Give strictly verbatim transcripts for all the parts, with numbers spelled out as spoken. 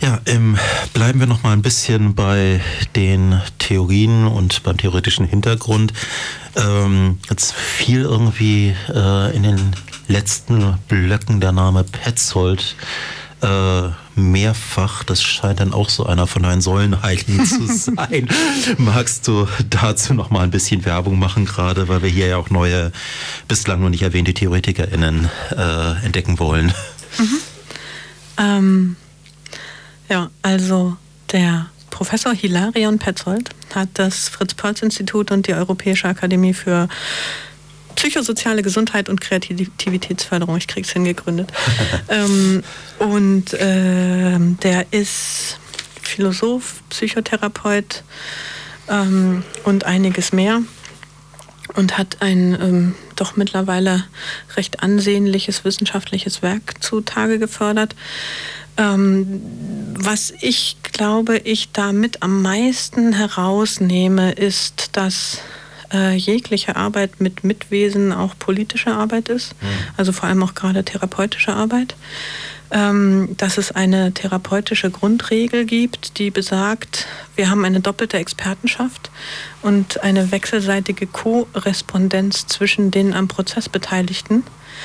Ja, ähm, bleiben wir noch mal ein bisschen bei den Theorien und beim theoretischen Hintergrund. Ähm, jetzt fiel irgendwie äh, in den letzten Blöcken der Name Petzold äh, mehrfach. Das scheint dann auch so einer von deinen Säulenheiligen zu sein. Magst du dazu noch mal ein bisschen Werbung machen, gerade weil wir hier ja auch neue, bislang noch nicht erwähnte TheoretikerInnen äh, entdecken wollen? Mhm. Ähm... Ja, also der Professor Hilarion Petzold hat das Fritz-Perls-Institut und die Europäische Akademie für psychosoziale Gesundheit und Kreativitätsförderung, ich krieg's hin, gegründet. ähm, und äh, der ist Philosoph, Psychotherapeut ähm, und einiges mehr und hat ein ähm, doch mittlerweile recht ansehnliches wissenschaftliches Werk zutage gefördert. Ähm, was ich glaube, ich damit am meisten herausnehme, ist, dass äh, jegliche Arbeit mit Mitwesen auch politische Arbeit ist, mhm. also vor allem auch gerade therapeutische Arbeit. Ähm, dass es eine therapeutische Grundregel gibt, die besagt, wir haben eine doppelte Expertenschaft und eine wechselseitige Korrespondenz zwischen den am Prozess Beteiligten.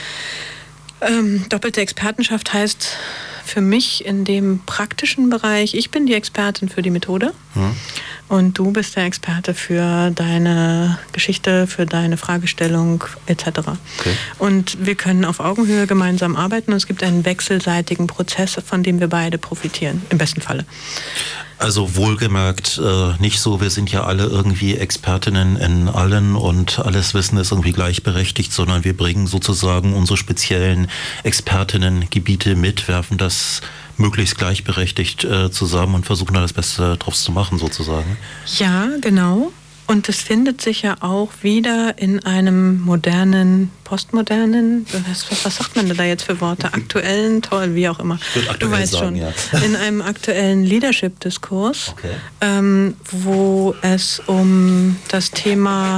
Ähm, doppelte Expertenschaft heißt für mich in dem praktischen Bereich, ich bin die Expertin für die Methode hm. und du bist der Experte für deine Geschichte, für deine Fragestellung et cetera. Okay. Und wir können auf Augenhöhe gemeinsam arbeiten und es gibt einen wechselseitigen Prozess, von dem wir beide profitieren, im besten Falle. Also wohlgemerkt äh, nicht so, wir sind ja alle irgendwie Expertinnen in allen und alles Wissen ist irgendwie gleichberechtigt, sondern wir bringen sozusagen unsere speziellen Expertinnengebiete mit, werfen das möglichst gleichberechtigt äh, zusammen und versuchen da das Beste draus zu machen sozusagen. Ja, genau. Und es findet sich ja auch wieder in einem modernen, postmodernen, was, was sagt man da jetzt für Worte? Aktuellen, toll, wie auch immer. Du weißt sagen, schon. Ja. In einem aktuellen Leadership-Diskurs, okay. ähm, wo es um das Thema,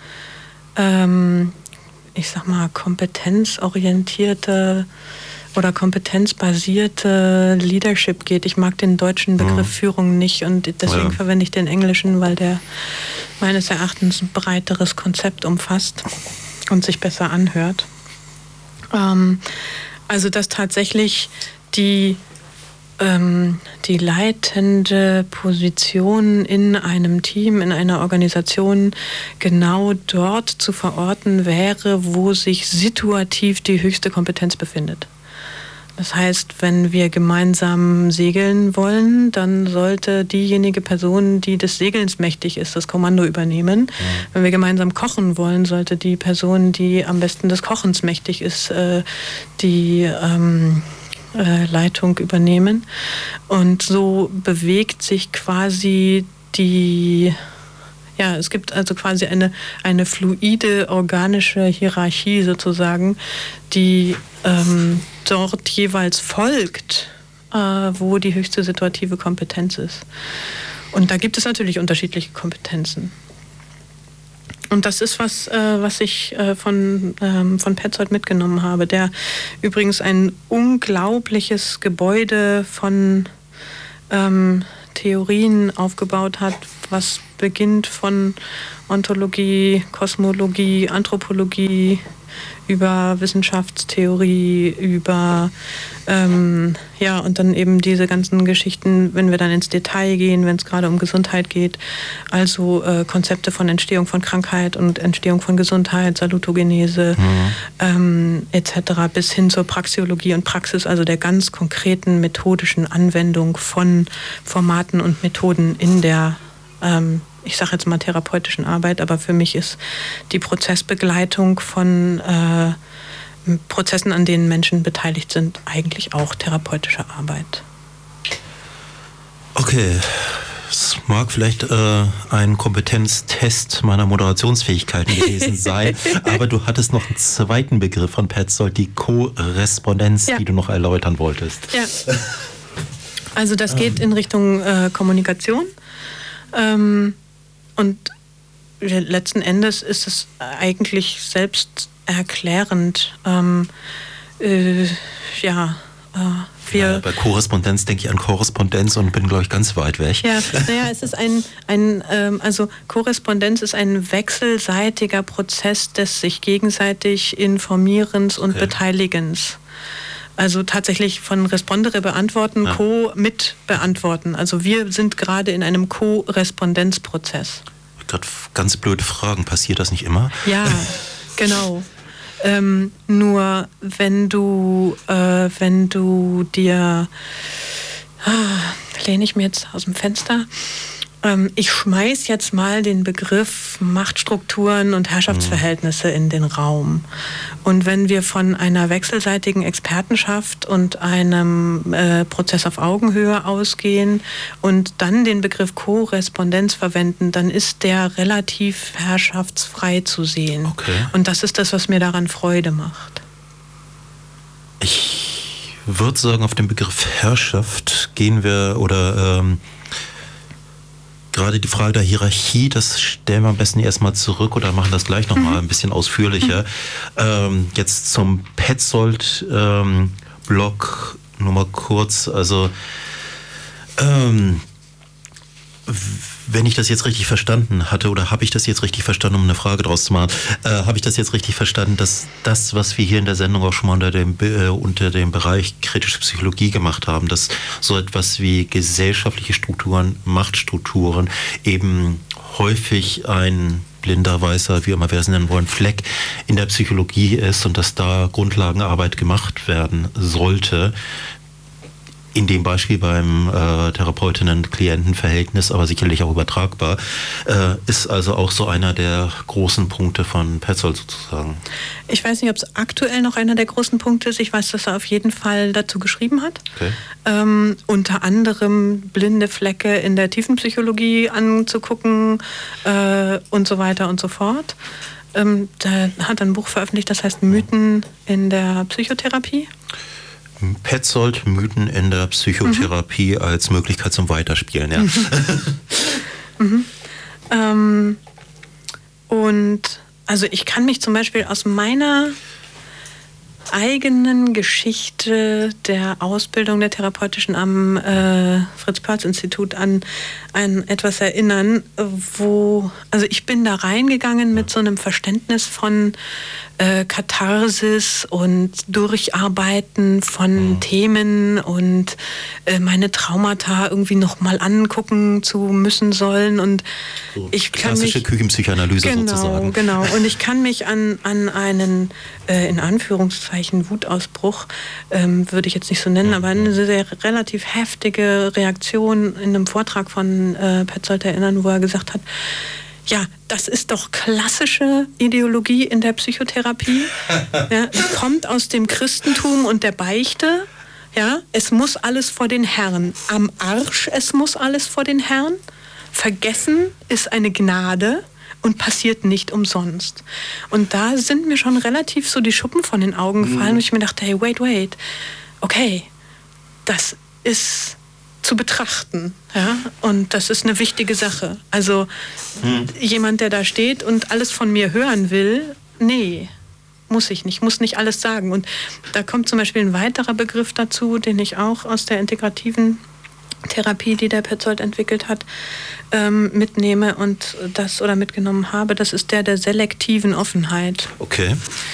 ähm, ich sag mal, kompetenzorientierte oder kompetenzbasierte Leadership geht. Ich mag den deutschen Begriff mhm. Führung nicht und deswegen ja. verwende ich den englischen, weil der meines Erachtens ein breiteres Konzept umfasst und sich besser anhört. Ähm, also dass tatsächlich die, ähm, die leitende Position in einem Team, in einer Organisation genau dort zu verorten wäre, wo sich situativ die höchste Kompetenz befindet. Das heißt, wenn wir gemeinsam segeln wollen, dann sollte diejenige Person, die des Segelns mächtig ist, das Kommando übernehmen. Mhm. Wenn wir gemeinsam kochen wollen, sollte die Person, die am besten des Kochens mächtig ist, äh, die ähm, äh, Leitung übernehmen. Und so bewegt sich quasi die... Ja, es gibt also quasi eine, eine fluide, organische Hierarchie sozusagen, die ähm, dort jeweils folgt, äh, wo die höchste situative Kompetenz ist. Und da gibt es natürlich unterschiedliche Kompetenzen. Und das ist was, äh, was ich äh, von, ähm, von Petzold mitgenommen habe, der übrigens ein unglaubliches Gebäude von ähm, Theorien aufgebaut hat, was beginnt von Ontologie, Kosmologie, Anthropologie, über Wissenschaftstheorie, über ähm, ja und dann eben diese ganzen Geschichten, wenn wir dann ins Detail gehen, wenn es gerade um Gesundheit geht, also äh, Konzepte von Entstehung von Krankheit und Entstehung von Gesundheit, Salutogenese mhm. ähm, et cetera bis hin zur Praxeologie und Praxis, also der ganz konkreten methodischen Anwendung von Formaten und Methoden in der ähm, ich sage jetzt mal therapeutischen Arbeit, aber für mich ist die Prozessbegleitung von äh, Prozessen, an denen Menschen beteiligt sind, eigentlich auch therapeutische Arbeit. Okay, es mag vielleicht äh, ein Kompetenztest meiner Moderationsfähigkeiten gewesen sein, aber du hattest noch einen zweiten Begriff von Petzold, die Korrespondenz, ja. die du noch erläutern wolltest. Ja. Also das geht in Richtung äh, Kommunikation. Ähm, Und letzten Endes ist es eigentlich selbsterklärend. Ähm, äh, ja, äh, Wir ja, bei Korrespondenz denke ich an Korrespondenz und bin, glaube ich, ganz weit weg. Ja, naja, es ist ein, ein ähm, also Korrespondenz ist ein wechselseitiger Prozess des sich gegenseitig Informierens und okay. Beteiligens. Also tatsächlich von Respondere beantworten, ja. Co mit beantworten. Also wir sind gerade in einem Korrespondenzprozess. Gerade ganz blöde Fragen. Passiert das nicht immer? Ja, genau. Ähm, nur wenn du, äh, wenn du dir, ah, lehne ich mir jetzt aus dem Fenster, ähm, ich schmeiß jetzt mal den Begriff Machtstrukturen und Herrschaftsverhältnisse mhm. in den Raum. Und wenn wir von einer wechselseitigen Expertenschaft und einem äh, Prozess auf Augenhöhe ausgehen und dann den Begriff Korrespondenz verwenden, dann ist der relativ herrschaftsfrei zu sehen. Okay. Und das ist das, was mir daran Freude macht. Ich würde sagen, auf den Begriff Herrschaft gehen wir oder ähm, gerade die Frage der Hierarchie, das stellen wir am besten erstmal zurück oder machen das gleich nochmal mhm. ein bisschen ausführlicher. Mhm. Ähm, jetzt zum Petzold-Blog ähm, nur mal kurz. Also ähm, wenn ich das jetzt richtig verstanden hatte, oder habe ich das jetzt richtig verstanden, um eine Frage draus zu machen, äh, habe ich das jetzt richtig verstanden, dass das, was wir hier in der Sendung auch schon mal unter dem, äh, unter dem Bereich kritische Psychologie gemacht haben, dass so etwas wie gesellschaftliche Strukturen, Machtstrukturen eben häufig ein blinder, weißer, wie immer wir es nennen wollen, Fleck in der Psychologie ist und dass da Grundlagenarbeit gemacht werden sollte, in dem Beispiel beim äh, Therapeutinnen-Klienten-Verhältnis, aber sicherlich auch übertragbar, äh, ist also auch so einer der großen Punkte von Petzold sozusagen. Ich weiß nicht, ob es aktuell noch einer der großen Punkte ist. Ich weiß, dass er auf jeden Fall dazu geschrieben hat. Okay. Ähm, unter anderem blinde Flecke in der Tiefenpsychologie anzugucken äh, und so weiter und so fort. Ähm, der hat ein Buch veröffentlicht, das heißt Mythen in der Psychotherapie. Petzold, Mythen in der Psychotherapie mhm. als Möglichkeit zum Weiterspielen, ja. Mhm. mhm. Ähm, und also ich kann mich zum Beispiel aus meiner eigenen Geschichte der Ausbildung der Therapeutischen am äh, Fritz-Perls-Institut an, an etwas erinnern, wo, also ich bin da reingegangen mit so einem Verständnis von äh, Katharsis und Durcharbeiten von mhm. Themen und äh, meine Traumata irgendwie nochmal angucken zu müssen sollen und so ich kann klassische mich, Küchenpsychoanalyse genau, sozusagen. Genau, und ich kann mich an, an einen äh, in Anführungszeichen Wutausbruch, ähm, würde ich jetzt nicht so nennen, mhm. aber eine sehr relativ heftige Reaktion in einem Vortrag von äh, Petzold erinnern, wo er gesagt hat, ja, das ist doch klassische Ideologie in der Psychotherapie. Ja, die kommt aus dem Christentum und der Beichte. Ja, es muss alles vor den Herrn. Am Arsch, es muss alles vor den Herrn. Vergessen ist eine Gnade und passiert nicht umsonst. Und da sind mir schon relativ so die Schuppen von den Augen gefallen. Mhm. Und ich mir dachte, hey, wait, wait. Okay, das ist zu betrachten. Ja? Und das ist eine wichtige Sache. Also hm. jemand, der da steht und alles von mir hören will, nee, muss ich nicht, muss nicht alles sagen. Und da kommt zum Beispiel ein weiterer Begriff dazu, den ich auch aus der integrativen Therapie, die der Petzold entwickelt hat, ähm, mitnehme und das oder mitgenommen habe. Das ist der der selektiven Offenheit. Okay.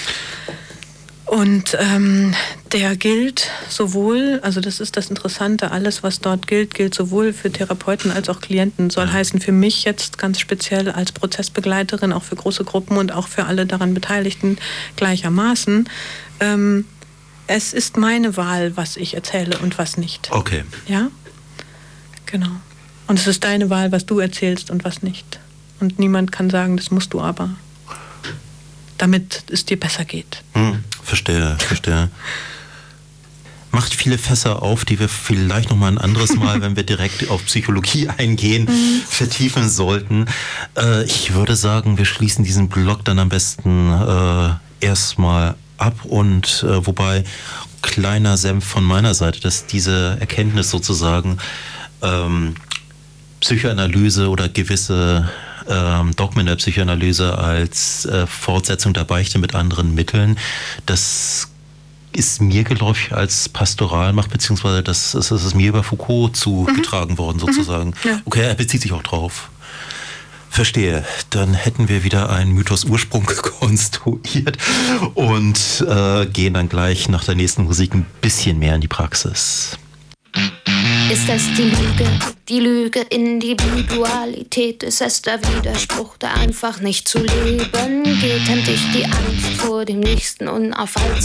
Und ähm, der gilt sowohl, also das ist das Interessante, alles, was dort gilt, gilt sowohl für Therapeuten als auch Klienten. Soll heißen, für mich jetzt ganz speziell als Prozessbegleiterin, auch für große Gruppen und auch für alle daran Beteiligten gleichermaßen. Ähm, es ist meine Wahl, was ich erzähle und was nicht. Okay. Ja? Genau. Und es ist deine Wahl, was du erzählst und was nicht. Und niemand kann sagen, das musst du aber. Damit es dir besser geht. Hm, verstehe, verstehe. Macht viele Fässer auf, die wir vielleicht noch mal ein anderes Mal, wenn wir direkt auf Psychologie eingehen, mhm. vertiefen sollten. Äh, ich würde sagen, wir schließen diesen Blog dann am besten äh, erstmal ab und äh, wobei kleiner Senf von meiner Seite, dass diese Erkenntnis sozusagen ähm, Psychoanalyse oder gewisse Ähm, Dogmen der Psychoanalyse als äh, Fortsetzung der Beichte mit anderen Mitteln, das ist mir geläufig als Pastoralmacht, beziehungsweise das, das ist mir über Foucault zugetragen mhm. worden sozusagen. Mhm. Ja. Okay, er bezieht sich auch drauf. Verstehe. Dann hätten wir wieder einen Mythos-Ursprung konstruiert und äh, gehen dann gleich nach der nächsten Musik ein bisschen mehr in die Praxis. Ist es die Lüge, die Lüge, Individualität? Ist es der Widerspruch, der einfach nicht zu leben geht? Hemmt dich die Angst vor dem nächsten unaufhaltsamen